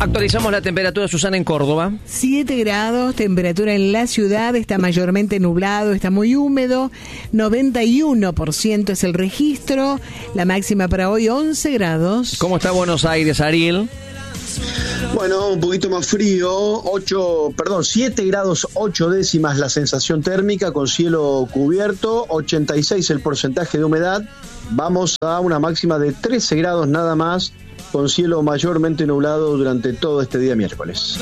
Actualizamos la temperatura, Susana, en Córdoba. 7 grados, temperatura en la ciudad, está mayormente nublado, está muy húmedo, 91% es el registro, la máxima para hoy 11 grados. ¿Cómo está Buenos Aires, Ariel? Bueno, un poquito más frío, 7 grados 8 décimas la sensación térmica con cielo cubierto, 86 el porcentaje de humedad, vamos a una máxima de 13 grados nada más, con cielo mayormente nublado durante todo este día miércoles.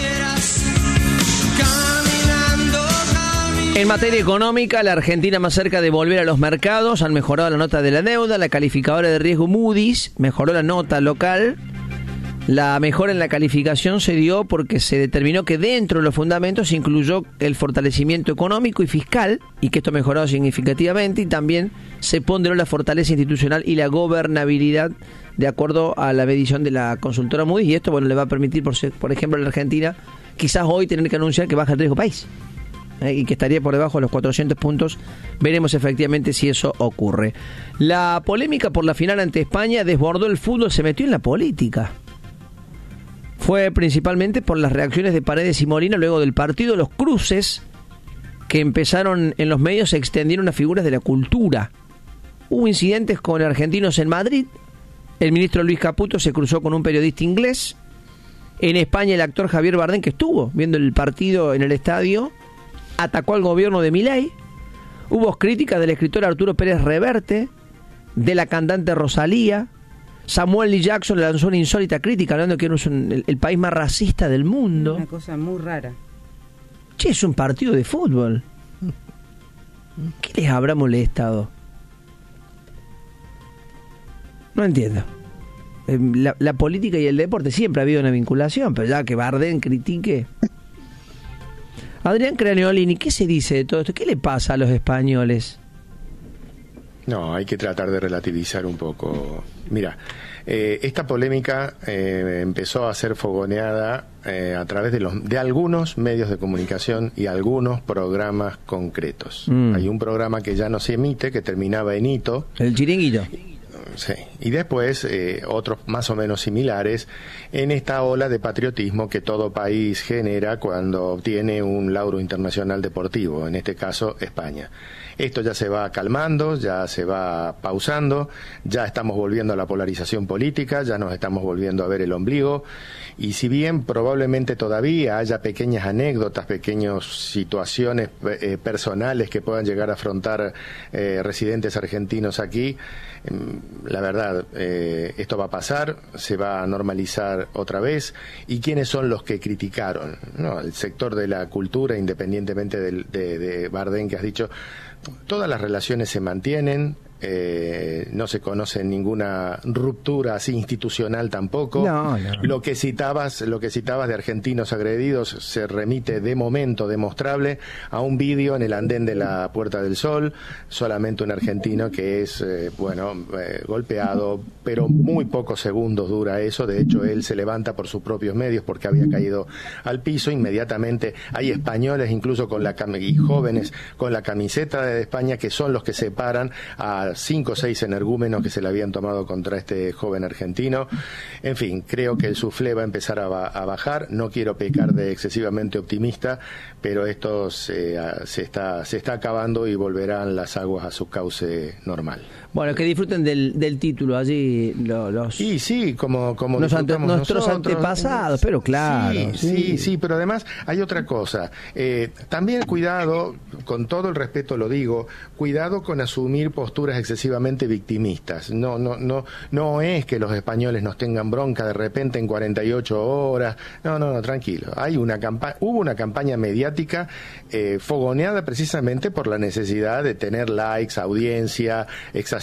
En materia económica, la Argentina más cerca de volver a los mercados, han mejorado la nota de la deuda, la calificadora de riesgo Moody's mejoró la nota local. La mejora en la calificación se dio porque se determinó que dentro de los fundamentos se incluyó el fortalecimiento económico y fiscal, y que esto mejoró significativamente, y también se ponderó la fortaleza institucional y la gobernabilidad de acuerdo a la medición de la consultora Moody's, y esto le va a permitir, por ejemplo, a la Argentina quizás hoy tener que anunciar que baja el riesgo país, y que estaría por debajo de los 400 puntos. Veremos efectivamente si eso ocurre. La polémica por la final ante España desbordó el fútbol, se metió en la política. Fue principalmente por las reacciones de Paredes y Molina luego del partido, los cruces que empezaron en los medios se extendieron a figuras de la cultura. Hubo incidentes con argentinos en Madrid, el ministro Luis Caputo se cruzó con un periodista inglés, en España el actor Javier Bardem, que estuvo viendo el partido en el estadio, atacó al gobierno de Milei, hubo críticas del escritor Arturo Pérez Reverte, de la cantante Rosalía. Samuel L. Jackson lanzó una insólita crítica hablando de que es el país más racista del mundo. Una cosa muy rara. Che, es un partido de fútbol. ¿Qué les habrá molestado? No entiendo. La política y el deporte siempre ha habido una vinculación, pero ya que Bardem critique. Adrián Craniolini, ¿qué se dice de todo esto? ¿Qué le pasa a los españoles? No, hay que tratar de relativizar un poco. Mira, esta polémica empezó a ser fogoneada a través de algunos medios de comunicación y algunos programas concretos. Hay un programa que ya no se emite, que terminaba en hito. El Chiringuito. Sí, y después otros más o menos similares en esta ola de patriotismo que todo país genera cuando obtiene un lauro internacional deportivo, en este caso España. Esto ya se va calmando, ya se va pausando, ya estamos volviendo a la polarización política, ya nos estamos volviendo a ver el ombligo, y si bien probablemente todavía haya pequeñas anécdotas, pequeñas situaciones personales que puedan llegar a afrontar residentes argentinos aquí, la verdad, esto va a pasar, se va a normalizar otra vez. ¿Y quiénes son los que criticaron? No, el sector de la cultura, independientemente de Bardem, que has dicho, todas las relaciones se mantienen. No se conoce ninguna ruptura así institucional tampoco. No. Lo que citabas de argentinos agredidos se remite de momento demostrable a un vídeo en el andén de la Puerta del Sol, solamente un argentino que es golpeado, pero muy pocos segundos dura eso. De hecho, él se levanta por sus propios medios porque había caído al piso. Inmediatamente hay españoles incluso y jóvenes con la camiseta de España, que son los que separan a 5 o 6 energúmenos que se le habían tomado contra este joven argentino. En fin, creo que el suflé va a empezar a bajar. No quiero pecar de excesivamente optimista, pero esto se está acabando y volverán las aguas a su cauce normal. Bueno, que disfruten del título allí como nuestros antepasados, pero claro. Sí, pero además hay otra cosa. También cuidado, con todo el respeto lo digo, cuidado con asumir posturas excesivamente victimistas. No es que los españoles nos tengan bronca de repente en 48 horas. No, tranquilo. Hubo una campaña mediática fogoneada precisamente por la necesidad de tener likes, audiencia, exacerbar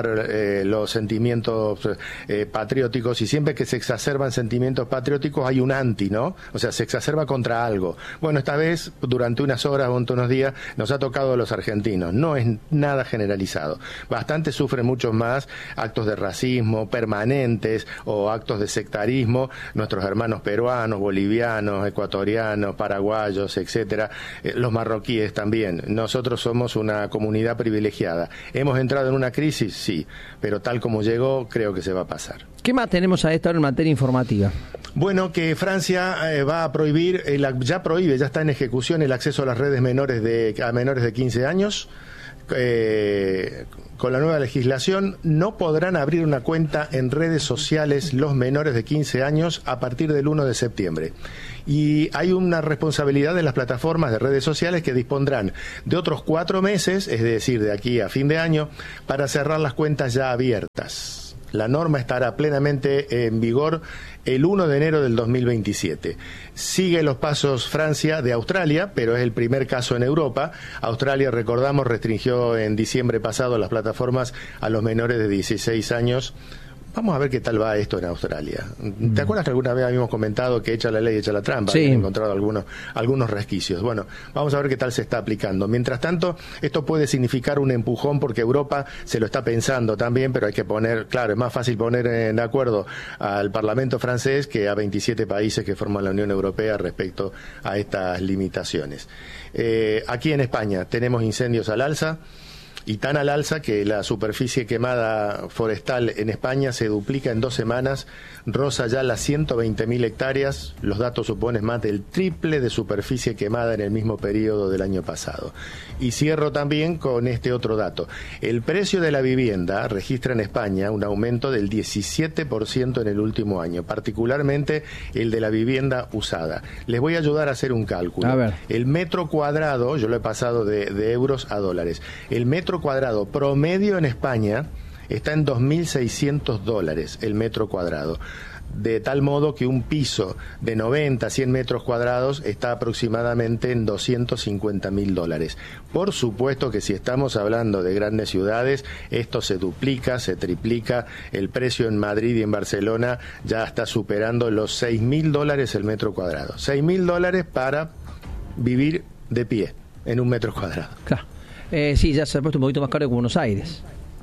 los sentimientos patrióticos, y siempre que se exacerban sentimientos patrióticos hay un anti, ¿no? O sea, se exacerba contra algo. Bueno, esta vez, durante unas horas, durante unos días, nos ha tocado a los argentinos. No es nada generalizado. Bastante sufren muchos más actos de racismo permanentes o actos de sectarismo nuestros hermanos peruanos, bolivianos, ecuatorianos, paraguayos, etcétera, los marroquíes también. Nosotros somos una comunidad privilegiada. ¿Hemos entrado en una crisis? Sí, pero tal como llegó, creo que se va a pasar. ¿Qué más tenemos a esta hora en materia informativa? Bueno, que Francia va a prohibir, ya está en ejecución el acceso a las redes a menores de 15 años. Con la nueva legislación no podrán abrir una cuenta en redes sociales los menores de 15 años a partir del 1 de septiembre. Y hay una responsabilidad de las plataformas de redes sociales que dispondrán de otros 4 meses, es decir, de aquí a fin de año, para cerrar las cuentas ya abiertas. La norma estará plenamente en vigor el 1 de enero del 2027. Sigue los pasos Francia de Australia, pero es el primer caso en Europa. Australia, recordamos, restringió en diciembre pasado las plataformas a los menores de 16 años. Vamos a ver qué tal va esto en Australia. ¿Te acuerdas que alguna vez habíamos comentado que echa la ley, echa la trampa? Sí. Habían encontrado algunos resquicios. Bueno, vamos a ver qué tal se está aplicando. Mientras tanto, esto puede significar un empujón porque Europa se lo está pensando también, pero hay que poner, claro, es más fácil poner de acuerdo al Parlamento francés que a 27 países que forman la Unión Europea respecto a estas limitaciones. Aquí en España tenemos incendios al alza. Y tan al alza que la superficie quemada forestal en España se duplica en 2 semanas, roza ya las 120.000 hectáreas, los datos suponen más del triple de superficie quemada en el mismo periodo del año pasado. Y cierro también con este otro dato. El precio de la vivienda registra en España un aumento del 17% en el último año, particularmente el de la vivienda usada. Les voy a ayudar a hacer un cálculo. A ver. El metro cuadrado, yo lo he pasado de euros a dólares, el metro cuadrado promedio en España está en $2.600 el metro cuadrado, de tal modo que un piso de 90 a 100 metros cuadrados está aproximadamente en $250.000. Por supuesto que si estamos hablando de grandes ciudades, esto se duplica, se triplica. El precio en Madrid y en Barcelona ya está superando los $6.000 el metro cuadrado. $6.000 para vivir de pie en un metro cuadrado. Claro. Sí, ya se ha puesto un poquito más caro que Buenos Aires.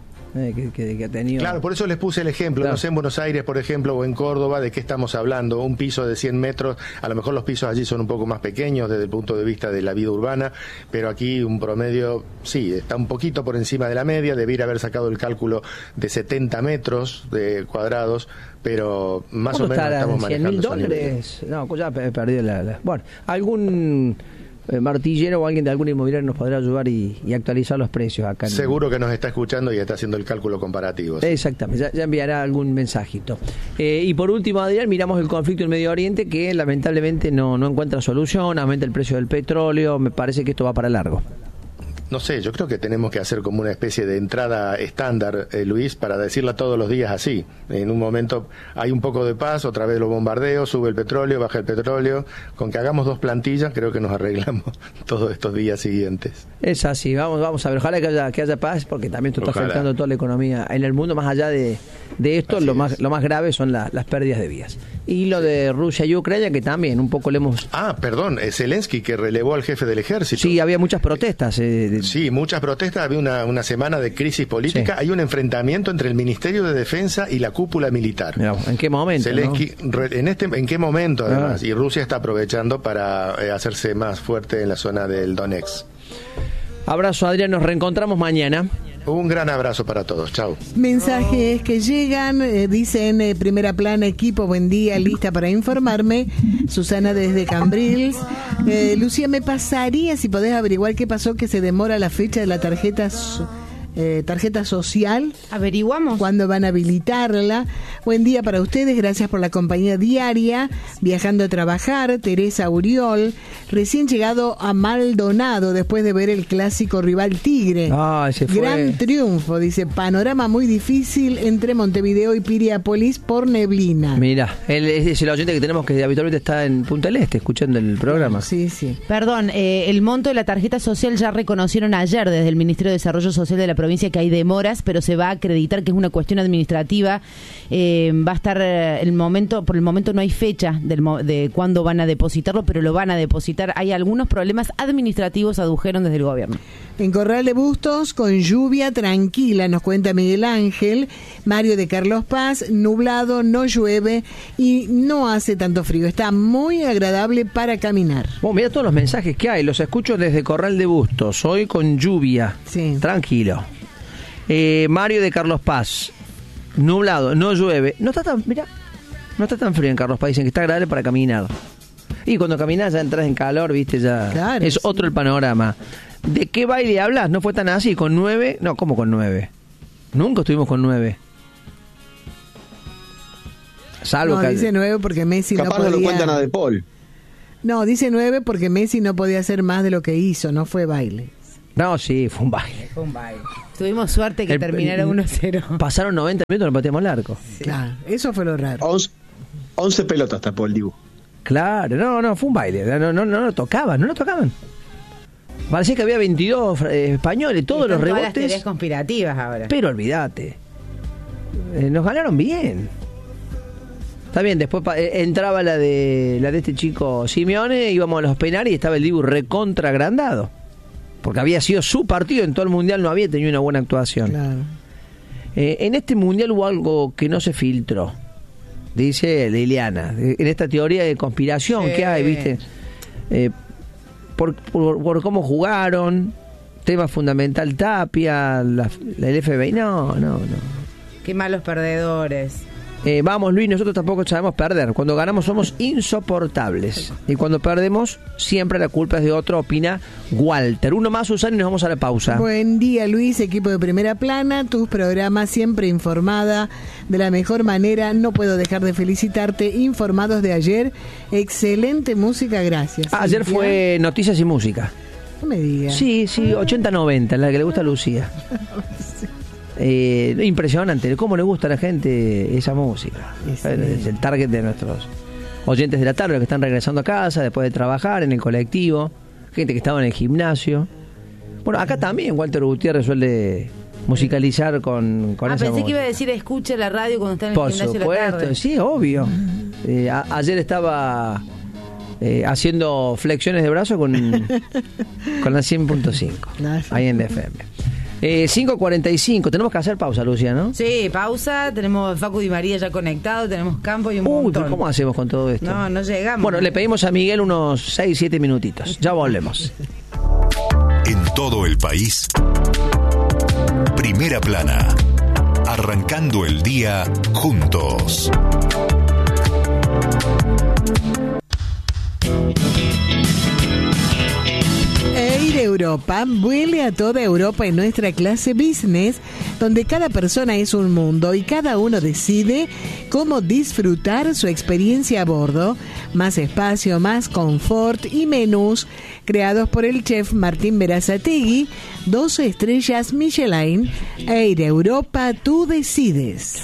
Que ha tenido... Claro, por eso les puse el ejemplo. Claro. No sé, en Buenos Aires, por ejemplo, o en Córdoba, ¿de qué estamos hablando? Un piso de 100 metros, a lo mejor los pisos allí son un poco más pequeños desde el punto de vista de la vida urbana, pero aquí un promedio, sí, está un poquito por encima de la media, debiera haber sacado el cálculo de 70 metros de cuadrados, pero más o menos estamos manejando $100.000. No, ya he perdido la... Bueno, algún... martillero o alguien de alguna inmobiliaria nos podrá ayudar y actualizar los precios acá. Seguro que nos está escuchando y está haciendo el cálculo comparativo. ¿Sí? Exactamente, ya enviará algún mensajito. Y por último, Adrián, miramos el conflicto en Medio Oriente que lamentablemente no encuentra solución, aumenta el precio del petróleo, me parece que esto va para largo. No sé, yo creo que tenemos que hacer como una especie de entrada estándar, Luis, para decirla todos los días así. En un momento hay un poco de paz, otra vez los bombardeos, sube el petróleo, baja el petróleo. Con que hagamos 2 plantillas, creo que nos arreglamos todos estos días siguientes. Es así, vamos a ver, ojalá que haya paz, porque también esto está afectando toda la economía en el mundo. Más allá de esto, lo más grave son las pérdidas de vidas. Y lo de Rusia y Ucrania, que también un poco le hemos... perdón, Zelensky, que relevó al jefe del ejército. Sí, había muchas protestas. Sí, muchas protestas, había una semana de crisis política, sí. Hay un enfrentamiento entre el Ministerio de Defensa y la cúpula militar. Mirá, ¿en qué momento? Zelensky, ¿no? ¿En qué momento además? Y Rusia está aprovechando para hacerse más fuerte en la zona del Donetsk. Abrazo, Adrián, nos reencontramos mañana. Un gran abrazo para todos, chao. Mensajes que llegan, dicen primera plana, equipo, buen día, lista para informarme. Susana desde Cambrils. Lucía, ¿me pasaría si podés averiguar qué pasó que se demora la fecha de la tarjeta social? Averiguamos. ¿Cuándo van a habilitarla? Buen día para ustedes, gracias por la compañía diaria. Viajando a trabajar, Teresa Uriol, recién llegado a Maldonado después de ver el clásico rival Tigre. Se fue. Gran triunfo, dice, panorama muy difícil entre Montevideo y Piriápolis por neblina. Mira, él es el oyente que tenemos que habitualmente está en Punta del Este escuchando el programa. Sí, sí. Perdón, el monto de la tarjeta social ya reconocieron ayer desde el Ministerio de Desarrollo Social de la provincia que hay demoras, pero se va a acreditar que es una cuestión administrativa. Va a estar por el momento no hay fecha de cuándo van a depositarlo, pero lo van a depositar. Hay algunos problemas administrativos, adujeron desde el gobierno. En Corral de Bustos, con lluvia tranquila, nos cuenta Miguel Ángel. Mario de Carlos Paz, nublado, no llueve y no hace tanto frío. Está muy agradable para caminar. Mira todos los mensajes que hay, los escucho desde Corral de Bustos, hoy con lluvia, sí. Tranquilo. Mario de Carlos Paz, nublado, no llueve, no está tan, mira, No está tan frío en Carlos Paz, dicen que está agradable para caminar. Y cuando caminas ya entras en calor, viste, ya Claro, es sí. otro el panorama. ¿De qué baile hablas? ¿No fue tan así? ¿Con 9? No, ¿cómo con 9? Nunca estuvimos con 9. Salvo No, que... dice 9 porque Messi Capaz no no podía. lo cuentan a De Paul. No, dice 9 porque Messi no podía hacer más de lo que hizo, no fue baile. No, sí, fue un baile. Tuvimos suerte que terminara 1-0. Pasaron 90 minutos, no pateamos el arco. Claro, eso fue lo raro. 11 pelotas tapó el Dibu. Claro, no, fue un baile. No lo tocaban. Parecía que había 22 españoles, todos los Están todas las teorías rebotes. conspirativas ahora. Pero olvídate. Nos ganaron bien. Está bien, después entraba la de este chico Simeone, íbamos a los penales y estaba el Dibu recontra agrandado. Porque había sido su partido, en todo el mundial no había tenido una buena actuación. Claro. En este mundial hubo algo que no se filtró, dice Liliana, en esta teoría de conspiración Sí. que hay, ¿viste? Por cómo jugaron, tema fundamental Tapia, el FBI, no. Qué malos perdedores. Vamos, Luis, nosotros tampoco sabemos perder. Cuando ganamos somos insoportables. Y cuando perdemos, siempre la culpa es de otro, opina Walter. Uno más, Susana, y nos vamos a la pausa. Buen día, Luis, equipo de Primera Plana, tus programas siempre informada de la mejor manera. No puedo dejar de felicitarte. Informados de ayer, excelente música, gracias. Ayer Cintia. fue Noticias y Música. No me digas. Sí, 80-90, la que le gusta a Lucía. Impresionante, cómo le gusta a la gente esa música. Sí. Es el target de nuestros oyentes de la tarde, los que están regresando a casa después de trabajar en el colectivo, gente que estaba en el gimnasio. Bueno, acá también Walter Gutiérrez suele musicalizar con esa Pensé música. que iba a decir escuche la radio cuando está en el Por gimnasio de la supuesto, tarde. sí, obvio. Ayer estaba haciendo flexiones de brazo con la 100.5 Claro. ahí en la FM. 5:45, tenemos que hacer pausa, Lucia, ¿no? Sí, pausa, tenemos Facu Di María ya conectado, tenemos campo y un Uy, montón. ¿cómo hacemos con todo esto? No llegamos. Bueno, le pedimos a Miguel unos 6-7 minutitos. Ya volvemos. En todo el país, Primera Plana. Arrancando el día juntos. Air Europa vuele a toda Europa en nuestra clase business, donde cada persona es un mundo y cada uno decide cómo disfrutar su experiencia a bordo. Más espacio, más confort y menús creados por el chef Martín Berazategui, 12 estrellas Michelin. Air Europa, tú decides.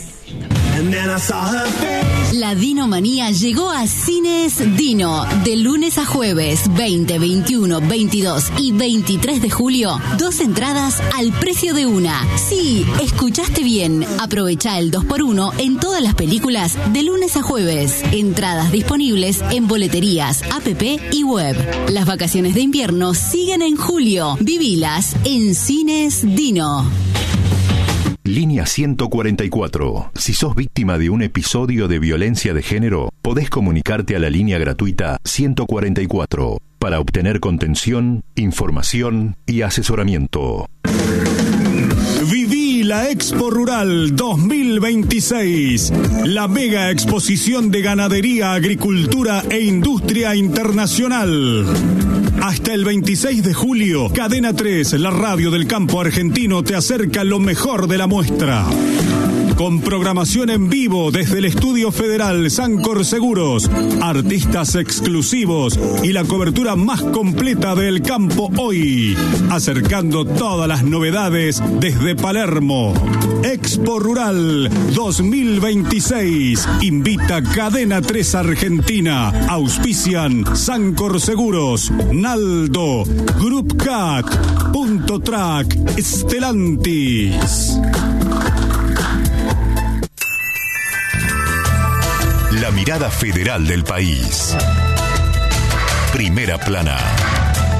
La Dinomanía llegó a Cines Dino. De lunes a jueves, 20, 21, 22 y 23 de julio, 2 entradas al precio de una. Sí, escuchaste bien. Aprovecha el 2x1 en todas las películas de lunes a jueves. Entradas disponibles en boleterías, app y web. Las vacaciones de invierno siguen en julio. Vivilas en Cines Dino. Línea 144. Si sos víctima de un episodio de violencia de género, podés comunicarte a la línea gratuita 144 para obtener contención, información y asesoramiento. Viví la Expo Rural 2026, la mega exposición de ganadería, agricultura e industria internacional. Hasta el 26 de julio, Cadena 3, la radio del campo argentino, te acerca lo mejor de la muestra. Con programación en vivo desde el Estudio Federal Sancor Seguros, artistas exclusivos y la cobertura más completa del campo hoy, acercando todas las novedades desde Palermo. Expo Rural 2026, invita Cadena 3 Argentina, auspician Sancor Seguros, Naldo, Group Cat, Punto Track, Stellantis. La mirada federal del país. Primera Plana.